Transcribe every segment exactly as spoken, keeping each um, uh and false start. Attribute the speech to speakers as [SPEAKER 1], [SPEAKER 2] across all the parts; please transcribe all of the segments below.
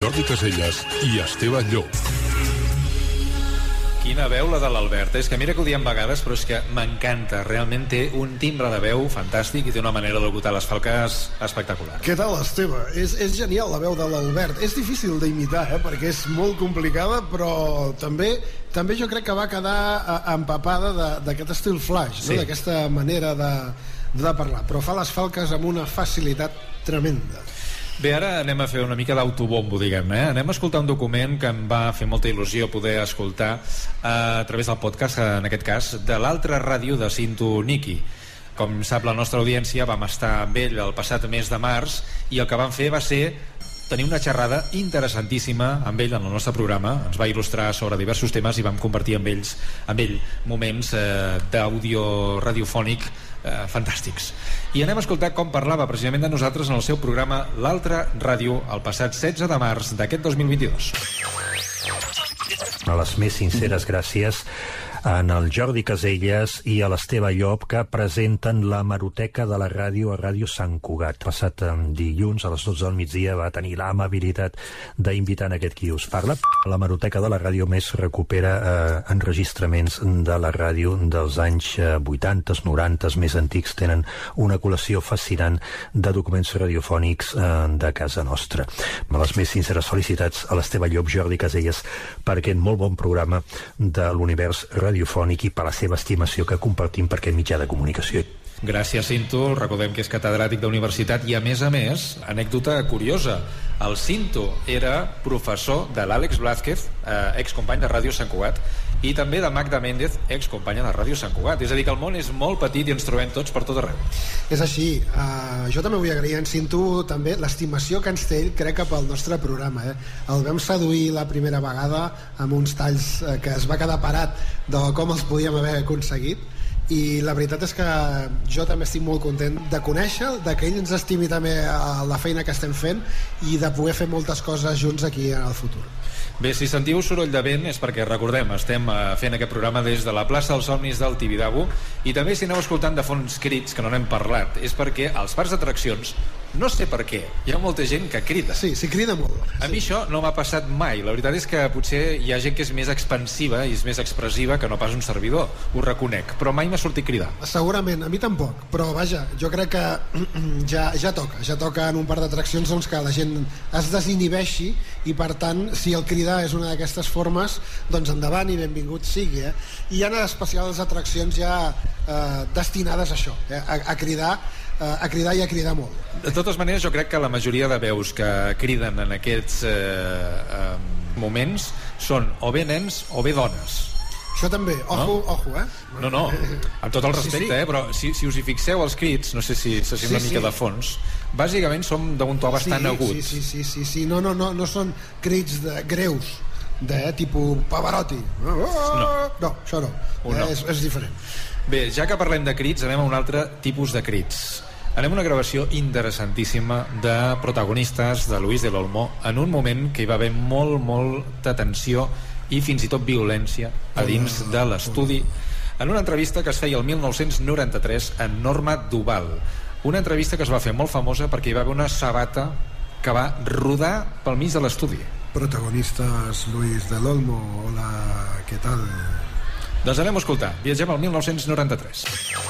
[SPEAKER 1] Jordi Casellas i Esteve Llop.
[SPEAKER 2] Quina veu la de l'Albert, és que mira que ho diem vegades, però és que m'encanta, realment té un timbre de veu fantàstic i té una manera de locutar les falques espectacular.
[SPEAKER 3] Què tal, Esteve? És, és genial la veu de l'Albert, és difícil d'imitar, eh? Perquè és molt complicada, però també també jo crec que va quedar empapada d'aquest estil flash, sí, no? D'aquesta manera de, de parlar, però fa les falques amb una facilitat tremenda.
[SPEAKER 2] Bé, ara anem a fer una mica d'autobombo, diguem-ne, eh? Anem a escoltar un document que em va fer molta il·lusió poder escoltar eh, a través del podcast, en aquest cas, de l'altra ràdio de Cinto Niki. Com sap la nostra audiència, vam estar amb ell el passat mes de març i el que vam fer va ser tenir una xerrada interessantíssima amb ell en el nostre programa. Ens va il·lustrar sobre diversos temes i vam compartir amb ells amb ell moments eh, d'àudio radiofònic eh, fantàstics. I anem a escoltar com parlava precisament de nosaltres en el seu programa L'Altra Ràdio el passat setze de març d'aquest dos mil vint-i-dos.
[SPEAKER 4] A les més sinceres gràcies en el Jordi Casellas i a l'Esteve Llop, que presenten la Hemeroteca de la ràdio a Ràdio Sant Cugat. Passat dilluns a les dotze del migdia va tenir l'amabilitat d'invitar en aquest qui us parla. La Hemeroteca de la ràdio més recupera eh, enregistraments de la ràdio dels anys eh, vuitanta, noranta, més antics. Tenen una col·lecció fascinant de documents radiofònics eh, de casa nostra. Amb les més sinceres felicitats a l'Esteve Llop, Jordi Casellas, per aquest molt bon programa de l'univers radiofònic i per la seva estimació que compartim per aquest mitjà de comunicació.
[SPEAKER 2] Gràcies, Cinto. Recordem que és catedràtic d'universitat i, a més a més, anècdota curiosa, el Cinto era professor de l'Àlex Blázquez, eh, excompany de Ràdio Sant Cugat, i també de Magda Méndez, excompanya de Ràdio Sant Cugat. És a dir, que el món és molt petit i ens trobem tots per tot arreu.
[SPEAKER 3] És així. Uh, jo també vull agrair en Cinto també l'estimació que ens té ell, crec, cap al nostre programa. Eh? El vam seduir la primera vegada amb uns talls eh, que es va quedar parat de com els podíem haver aconseguit, i la veritat és que jo també estic molt content de conèixer, de que ell ens estimi també a la feina que estem fent i de poder fer moltes coses junts aquí en el futur.
[SPEAKER 2] Bé, si sentiu soroll de vent és perquè, recordem, estem fent aquest programa des de la plaça dels Somnis del Tibidabo, i també si aneu escoltant de fons crits, que no n'hem parlat, és perquè als parcs d'atraccions, no sé per què, hi ha molta gent que crida.
[SPEAKER 3] Sí, sí, crida molt.
[SPEAKER 2] A
[SPEAKER 3] sí.
[SPEAKER 2] mi això no m'ha passat mai. La veritat és que potser hi ha gent que és més expansiva i és més expressiva que no pas un servidor, ho reconec, però mai m'ha sortit cridar.
[SPEAKER 3] Segurament, a mi tampoc, però vaja, jo crec que ja, ja toca, ja toca en un parc d'atraccions doncs, que la gent es desinhibeixi, i per tant, si el cridar és una d'aquestes formes, doncs endavant i benvingut sigui. Eh? I hi ha especials atraccions ja eh, destinades a això, eh? a, a cridar a cridar i a cridar molt.
[SPEAKER 2] De totes maneres, jo crec que la majoria de veus que criden en aquests eh, eh, moments són o bé nens o bé dones.
[SPEAKER 3] Això també, ojo, no? ojo, eh?
[SPEAKER 2] No, no, amb tot el respecte, sí, sí. eh? Però si, si us hi fixeu els crits, no sé si se sent sí, una mica sí. de fons, bàsicament som d'un to bastant
[SPEAKER 3] sí,
[SPEAKER 2] agut.
[SPEAKER 3] Sí, sí, sí, sí, sí. No, no, no, no són crits de, greus, de tipus Pavarotti. No, no això no,
[SPEAKER 2] no.
[SPEAKER 3] Eh, és, és diferent.
[SPEAKER 2] Bé, ja que parlem de crits, anem a un altre tipus de crits. Anem a una gravació interessantíssima de protagonistes de Luis del Olmo en un moment que hi va haver molt, molta tensió i fins i tot violència a dins de l'estudi, en una entrevista que es feia el mil nou-cents noranta-tres en Norma Duval. Una entrevista que es va fer molt famosa perquè hi va haver una sabata que va rodar pel mig de l'estudi.
[SPEAKER 3] Protagonistes Luis del Olmo, hola, què tal?
[SPEAKER 2] Doncs anem a escoltar. Viatgem al mil nou-cents noranta-tres.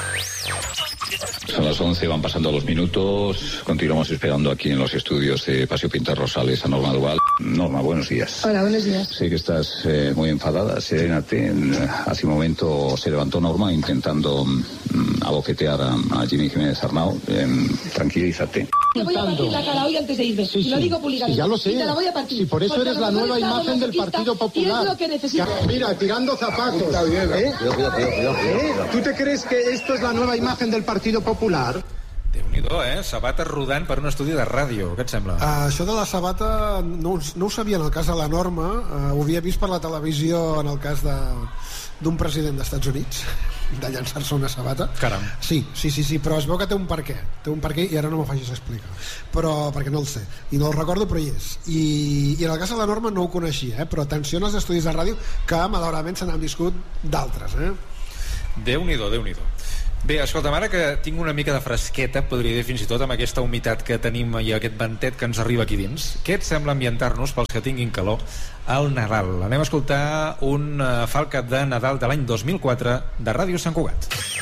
[SPEAKER 5] Son las once, van pasando los minutos. Continuamos esperando aquí en los estudios de Paseo Pintar Rosales a Norma Duval. Norma, buenos días.
[SPEAKER 6] Hola, buenos días.
[SPEAKER 5] Sé que estás eh, muy enfadada, serénate. Hace un momento se levantó Norma intentando mm, abofetear a, a Jimmy Jiménez Arnau. Eh, tranquilízate.
[SPEAKER 6] Te voy a partir la cara hoy antes de irme.
[SPEAKER 5] Sí,
[SPEAKER 6] y lo
[SPEAKER 5] sí.
[SPEAKER 6] digo públicamente.
[SPEAKER 5] Sí, ya lo sé.
[SPEAKER 6] Y te la voy a partir.
[SPEAKER 5] Sí, por eso
[SPEAKER 6] Porque
[SPEAKER 5] eres la nueva imagen del Partido Popular.
[SPEAKER 6] Y es lo que necesito.
[SPEAKER 5] Mira, tirando zapatos. Está bien, ¿eh? Cuidado, cuidado, cuidado,
[SPEAKER 6] ¿Eh?
[SPEAKER 5] ¿Tú te crees que esto es la nueva imagen del Partido Popular?
[SPEAKER 2] Déu-n'hi-do, eh? Sabata rodant per un estudi de ràdio. Què et sembla?
[SPEAKER 3] Uh, això de la sabata no, no ho sabia en el cas de la Norma, uh, ho havia vist per la televisió en el cas de d'un president dels Estats Units, de llançar-se una sabata.
[SPEAKER 2] Caram.
[SPEAKER 3] Sí, sí, sí, sí, però es veu que té un per què. Té un per què i ara no m'ho facis explicar. Però, perquè no el sé. I no el recordo, però hi és. I, i en el cas de la Norma no ho coneixia, eh? Però atenció als estudis de ràdio, que malauradament se n'han viscut d'altres, eh?
[SPEAKER 2] Déu-n'hi-do, Déu-n'hi-do. Bé, escolta'm, ara que tinc una mica de fresqueta, podria dir fins i tot amb aquesta humitat que tenim i aquest ventet que ens arriba aquí dins, què et sembla ambientar-nos, pels que tinguin calor, al Nadal? Anem a escoltar un uh, falca de Nadal de l'any dos mil quatre de Ràdio Sant Cugat.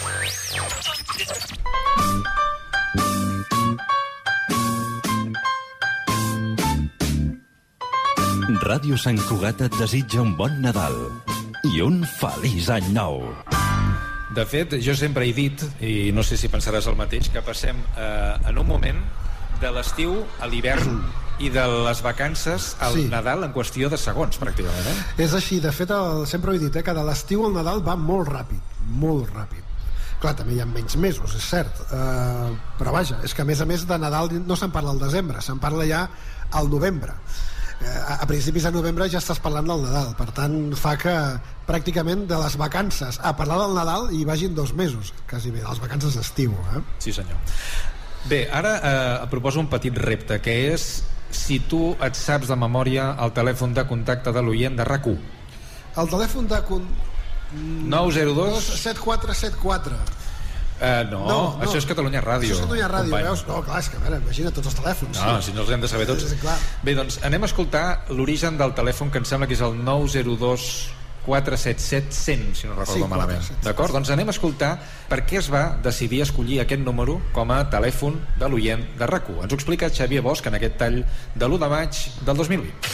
[SPEAKER 7] Ràdio Sant Cugat et desitja un bon Nadal i un feliç any nou.
[SPEAKER 2] De fet, jo sempre he dit, i no sé si pensaràs el mateix, que passem eh, en un moment de l'estiu a l'hivern i de les vacances al sí. Nadal en qüestió de segons, pràcticament. Eh?
[SPEAKER 3] És així, de fet, el, sempre ho he dit, eh, que de l'estiu al Nadal va molt ràpid, molt ràpid. Clar, també hi ha menys mesos, és cert, uh, però vaja, és que a més a més de Nadal no se'n parla al desembre, se'n parla ja al novembre. A principis de novembre ja estàs parlant del Nadal, per tant fa que pràcticament de les vacances a parlar del Nadal hi vagin dos mesos, quasi bé, de les vacances d'estiu, eh?
[SPEAKER 2] Sí senyor. Bé, ara eh, et proposo un petit repte, que és si tu et saps de memòria el telèfon de contacte de l'oient de RAC u.
[SPEAKER 3] El telèfon de con...
[SPEAKER 2] nou zero dos
[SPEAKER 3] set quatre set quatre.
[SPEAKER 2] Uh, no, no, no, això és Catalunya Ràdio.
[SPEAKER 3] Això és Catalunya Ràdio, company. Veus? No, clar, és que a veure, imagina tots els telèfons.
[SPEAKER 2] No, sí. Si no els hem de saber tots.
[SPEAKER 3] Sí,
[SPEAKER 2] bé, doncs anem a escoltar l'origen del telèfon, que em sembla que és el nou zero dos quatre set set cent, si no recordo sí, malament. D'acord? Doncs anem a escoltar per què es va decidir escollir aquest número com a telèfon de l'oient de RAC u. Ens ho explica Xavier Bosch en aquest tall de l'u de maig del dos mil vint.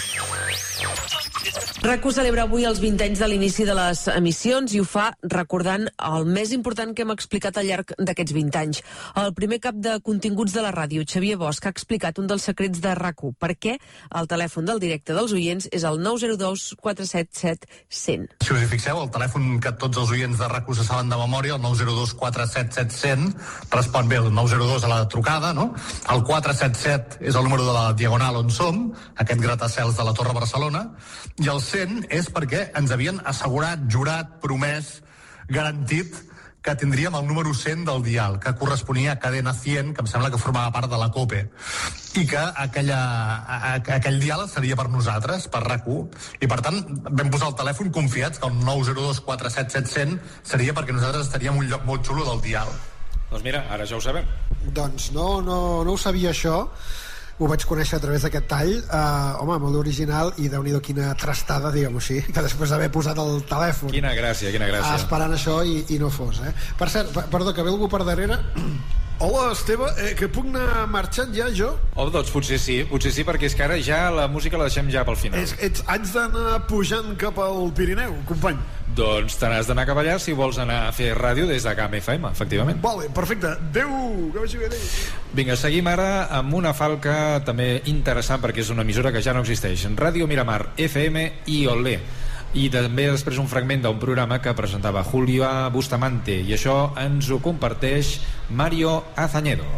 [SPEAKER 8] RAC u celebra avui els vint anys de l'inici de les emissions i ho fa recordant el més important que hem explicat al llarg d'aquests vint anys. El primer cap de continguts de la ràdio, Xavier Bosch, ha explicat un dels secrets de RAC u. Per què el telèfon del directe dels oients és el nou zero dos quatre set set cent.
[SPEAKER 9] Si us hi fixeu, el telèfon que tots els oients de RAC u se saben de memòria, el nou zero dos quatre set set cent, respon bé el nou zero dos a la trucada, no? El quatre set set és el número de la Diagonal on som, aquest gratacels de la Torre Barcelona, i el cent és perquè ens havien assegurat, jurat, promès, garantit que tindríem el número cent del dial, que corresponia a Cadena cent, que em sembla que formava part de la COPE, i que aquella, a, a, aquell dial seria per nosaltres, per RAC u, i per tant vam posar el telèfon confiats que el nou zero dos quatre set set cent seria perquè nosaltres estaríem un lloc molt xulo del dial.
[SPEAKER 2] Doncs mira, ara ja ho sabem.
[SPEAKER 3] Doncs no, no, no ho sabia això. Ho vaig conèixer a través d'aquest tall, uh, home, molt original, i déu-n'hi-do quina trastada, diguem-ho així, que després d'haver posat el telèfon
[SPEAKER 2] quina gràcia, quina gràcia
[SPEAKER 3] esperant això i, i no fos, eh? Per cert, perdó, que ve algú per darrere. Hola, Esteve, eh, que puc anar marxant ja, jo?
[SPEAKER 2] Oh, doncs potser sí, potser sí, perquè és que ara ja la música la deixem ja pel final.
[SPEAKER 3] És, ets, haig d'anar pujant cap al Pirineu, company.
[SPEAKER 2] Doncs te n'has d'anar cap allà si vols anar a fer ràdio des de G A M F M, efectivament.
[SPEAKER 3] Vale, perfecte. Adéu, que vagi bé, adéu.
[SPEAKER 2] Vinga, seguim ara amb una falca també interessant perquè és una emissora que ja no existeix. Ràdio Miramar, F M i Olé. I també després un fragment d'un programa que presentava Julia Bustamante, i això ens ho comparteix Mario Azañedo.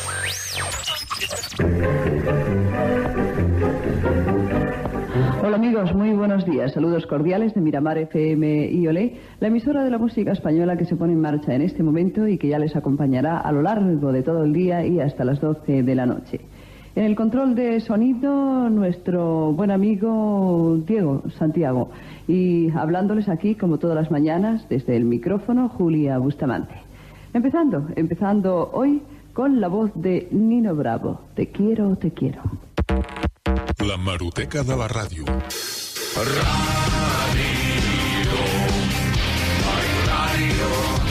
[SPEAKER 10] Hola amigos, muy buenos días. Saludos cordiales de Miramar F M y Olé, la emisora de la música española que se pone en marcha en este momento y que ya les acompañará a lo largo de todo el día y hasta las doce de la noche. En el control de sonido, nuestro buen amigo Diego Santiago. Y hablándoles aquí, como todas las mañanas, desde el micrófono, Julia Bustamante. Empezando, empezando hoy con la voz de Nino Bravo. Te quiero, te quiero.
[SPEAKER 1] La Maruteca de la ràdio.
[SPEAKER 11] Ràdio, ràdio,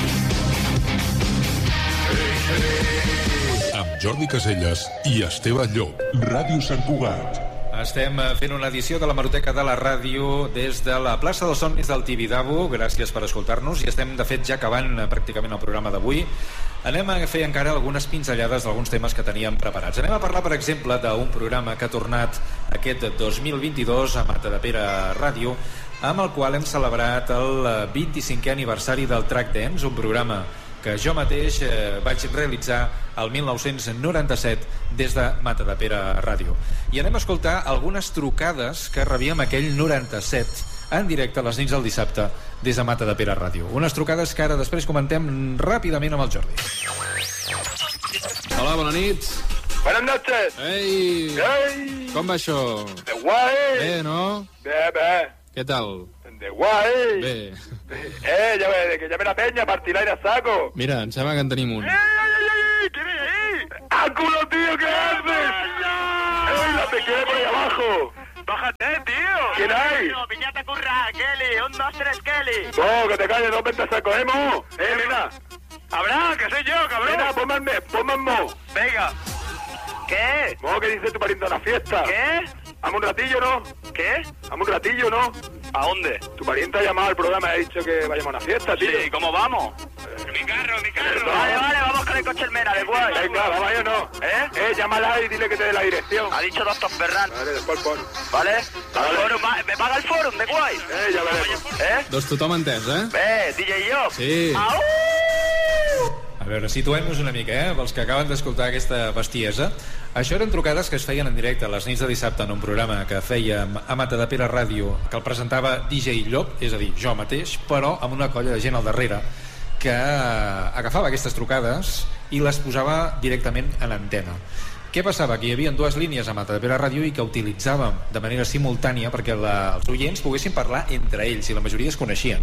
[SPEAKER 1] amb Jordi Caselles i Esteve Llop. Ràdio Sant Cugat.
[SPEAKER 2] Estem fent una edició de la Maruteca de la ràdio des de la plaça dels Somnis del Tibidabo. Gràcies per escoltar-nos i estem de fet ja acabant pràcticament el programa d'avui. Anem a fer encara algunes pinzellades d'alguns temes que teníem preparats. Anem a parlar, per exemple, d'un programa que ha tornat aquest dos mil vint-i-dos a Matadepera Ràdio, amb el qual hem celebrat el vint-i-cinquè aniversari del Track Dance, un programa que jo mateix eh, vaig realitzar el mil nou-cents noranta-set des de Matadepera Ràdio. I anem a escoltar algunes trucades que rebíem aquell noranta-set en directe a les nits del dissabte des de Matadepera Ràdio. Unes trucades que ara després comentem ràpidament amb el Jordi.
[SPEAKER 12] Hola, bona nit.
[SPEAKER 13] Buenas noches.
[SPEAKER 12] Ei,
[SPEAKER 13] Ei.
[SPEAKER 12] Com va això?
[SPEAKER 13] De guai.
[SPEAKER 12] Bé, no?
[SPEAKER 13] Bé, bé.
[SPEAKER 12] Què tal?
[SPEAKER 11] De guai!
[SPEAKER 12] Bé.
[SPEAKER 11] Eh, ja ve, que ja ve la penya, partir l'aire a saco.
[SPEAKER 12] Mira, em sembla que en tenim un.
[SPEAKER 11] ¡Ey, ey, ey, ey! ¿Quién es ahí? ¡Ángulo, tío! ¿Qué haces? ¡Ey, la te quedé por ahí abajo!
[SPEAKER 13] ¡Bájate, tío!
[SPEAKER 11] ¿Quién hay?
[SPEAKER 13] ¡Piñata curra! ¡Kelly! ¡Un, dos, tres, Kelly!
[SPEAKER 11] ¡No, que te calles! ¡No vente a saco! ¡Eh, mo! ¡Eh, nena!
[SPEAKER 13] ¡Habrá! ¡Que soy yo, cabrón!
[SPEAKER 11] Nena, ponme, ponme mo.
[SPEAKER 13] Venga. ¿Qué?
[SPEAKER 11] Mo, ¿qué dice tu pariente a la fiesta?
[SPEAKER 13] ¿Qué?
[SPEAKER 11] Vamos un ratillo, ¿no?
[SPEAKER 13] ¿Qué?
[SPEAKER 11] Vamos un ratillo, ¿no?
[SPEAKER 13] ¿A dónde?
[SPEAKER 11] Tu pariente ha llamado al programa y ha dicho que vayamos a una fiesta, tío.
[SPEAKER 13] Sí, ¿cómo vamos?
[SPEAKER 11] Eh,
[SPEAKER 13] Mi carro, mi carro.
[SPEAKER 11] Vale,
[SPEAKER 13] vale, vamos con el coche Almena, de guay.
[SPEAKER 11] Venga, vamos yo, ¿no?
[SPEAKER 13] ¿Eh?
[SPEAKER 11] Eh, llámala y dile que te dé la dirección.
[SPEAKER 13] Ha dicho Doctor Ferran.
[SPEAKER 11] Vale, después pon.
[SPEAKER 13] Vale.
[SPEAKER 11] Vale.
[SPEAKER 13] Forum, ¿me paga el forum, de guay?
[SPEAKER 11] Eh, ya veremos.
[SPEAKER 13] ¿Eh?
[SPEAKER 12] Doncs tothom entès, eh?
[SPEAKER 13] Bé, D J Job.
[SPEAKER 12] Sí.
[SPEAKER 13] Au!
[SPEAKER 2] A veure, situem-nos una mica, eh? Pels que acaben d'escoltar aquesta bestiesa. Això eren trucades que es feien en directe a les nits de dissabte en un programa que fèiem a Matadepera Ràdio, que el presentava D J Llop, és a dir, jo mateix, però amb una colla de gent al darrere que agafava aquestes trucades i les posava directament a l'antena. Què passava? Que hi havia dues línies a Matadepera Ràdio i que utilitzàvem de manera simultània perquè la, els oients poguessin parlar entre ells, i la majoria es coneixien.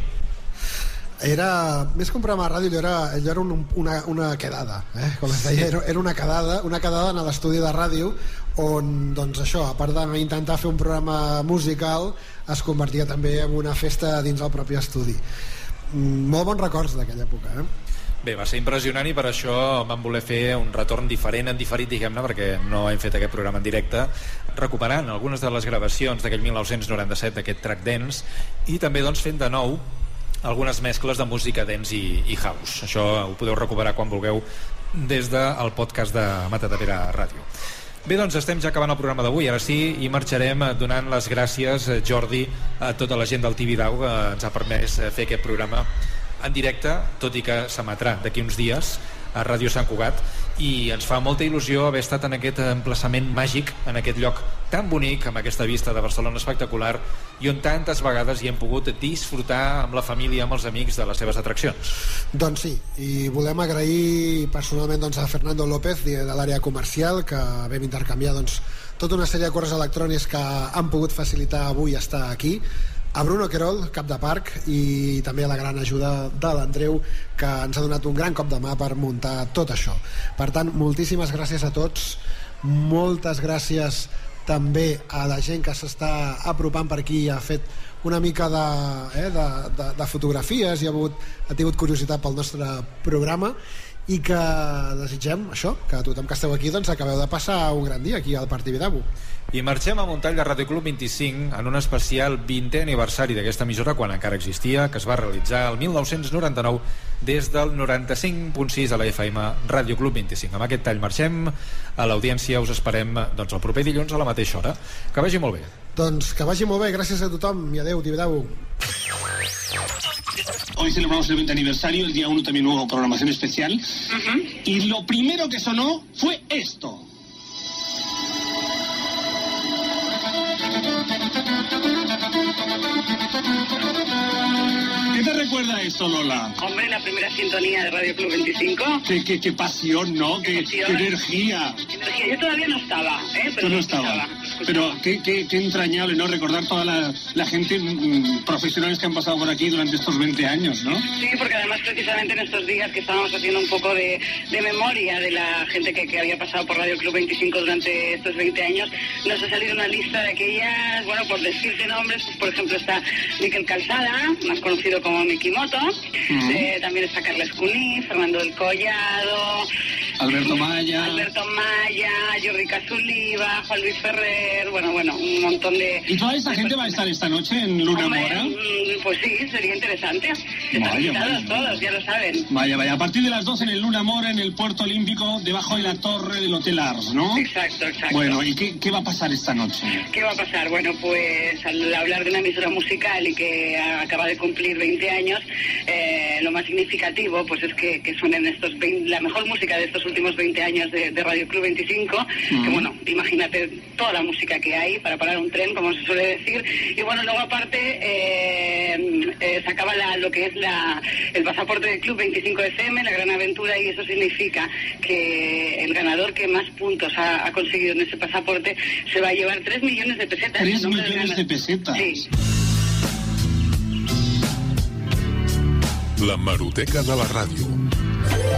[SPEAKER 3] Era, més que un programa de ràdio, allò era, allò era un, una, una quedada, eh? Com es deia, era, era una quedada, una quedada en l'estudi de ràdio on, doncs això, a part d'intentar fer un programa musical, es convertia també en una festa dins el propi estudi. Mm, molt bons records d'aquella època, eh?
[SPEAKER 2] Bé, va ser impressionant i per això vam voler fer un retorn diferent, en diferit, diguem-ne, perquè no hem fet aquest programa en directe, recuperant algunes de les gravacions d'aquell mil nou-cents noranta-set, d'aquest track dance, i també doncs fent de nou algunes mescles de música dance i, i house. Això ho podeu recuperar quan vulgueu des del podcast de Matadepera Ràdio. Bé, doncs estem ja acabant el programa d'avui, ara sí, i marxarem donant les gràcies, Jordi, a tota la gent del T V deu que ens ha permès fer aquest programa en directe, tot i que s'emetrà d'aquí uns dies a Ràdio Sant Cugat, i ens fa molta il·lusió haver estat en aquest emplaçament màgic, en aquest lloc tan bonic, amb aquesta vista de Barcelona espectacular, i on tantes vegades hi hem pogut disfrutar amb la família, amb els amics, de les seves atraccions.
[SPEAKER 3] Doncs sí, i volem agrair personalment doncs, a Fernando López de l'àrea comercial, que vam intercanviar doncs, tota una sèrie de correus electrònics que han pogut facilitar avui estar aquí, a Bruno Querol, cap de parc, i també a la gran ajuda de l'Andreu, que ens ha donat un gran cop de mà per muntar tot això. Per tant, moltíssimes gràcies a tots, moltes gràcies també a la gent que s'està apropant per aquí i ha fet una mica de, eh, de, de, de fotografies i ha, hagut, ha tingut curiositat pel nostre programa, i que desitgem això, que tothom que esteu aquí doncs acabeu de passar un gran dia aquí al Parc Tibidabo.
[SPEAKER 2] I marxem a un tall de Ràdio Club vint-i-cinc en un especial vintè aniversari d'aquesta emissora, quan encara existia, que es va realitzar el mil nou-cents noranta-nou des del noranta-cinc punt sis a la F M Ràdio Club vint-i-cinc. Amb aquest tall marxem, a l'audiència us esperem doncs, el proper dilluns a la mateixa hora. Que vagi molt bé.
[SPEAKER 3] Doncs que vagi molt bé, gràcies a tothom i adeu, Tibidabo.
[SPEAKER 14] Hoy celebramos el veinte aniversario, el día uno también hubo programación especial. Uh-huh. Y lo primero que sonó fue esto. ¿Qué te recuerda esto, Lola?
[SPEAKER 15] Hombre, la primera sintonía de Radio Club veinticinco.
[SPEAKER 14] Qué, qué, qué pasión, ¿no? Qué, qué, qué energía.
[SPEAKER 15] energía. Yo todavía no estaba, ¿eh? Pero
[SPEAKER 14] Tú no estabas. Pero qué, qué, qué entrañable, ¿no? Recordar toda la, la gente, mmm, profesionales que han pasado por aquí durante estos veinte años, ¿no?
[SPEAKER 15] Sí, porque además precisamente en estos días que estábamos haciendo un poco de, de memoria de la gente que, que había pasado por Radio Club veinticinco durante estos veinte años, nos ha salido una lista de aquellas, bueno, por decirte nombres, pues por ejemplo está Miquel Calzada, más conocido como Mikimoto, uh-huh. eh, también está Carles Cuní, Fernando del Collado,
[SPEAKER 14] Alberto Maya,
[SPEAKER 15] Alberto Maya, Jordi Casuliva, Juan Luis Ferrer, bueno, bueno, un montón de...
[SPEAKER 14] ¿Y toda esa gente va a estar esta noche en Luna
[SPEAKER 15] Hombre,
[SPEAKER 14] Mora?
[SPEAKER 15] Pues sí, sería interesante. Están invitados todos, ya lo saben.
[SPEAKER 14] Vaya, vaya, a partir de las doce en el Luna Mora, en el Puerto Olímpico, debajo de la torre del Hotel Ars, ¿no?
[SPEAKER 15] Exacto, exacto.
[SPEAKER 14] Bueno, ¿y qué, qué va a pasar esta noche?
[SPEAKER 15] ¿Qué va a pasar? Bueno, pues al hablar de una emisora musical y que acaba de cumplir veinte años, eh, lo más significativo pues es que, que suenen estos veinte, la mejor música de estos últimos veinte años de, de Radio Club veinticinco, uh-huh. que bueno, imagínate toda la música que hay para parar un tren, como se suele decir, y bueno, luego aparte eh, eh, se acaba la, lo que es la, el pasaporte del Club veinticinco F M, la gran aventura, y eso significa que el ganador que más puntos ha, ha conseguido en ese pasaporte se va a llevar tres millones de pesetas.
[SPEAKER 14] ¿tres millones de pesetas?
[SPEAKER 15] Sí.
[SPEAKER 1] La Hemeroteca de la ràdio.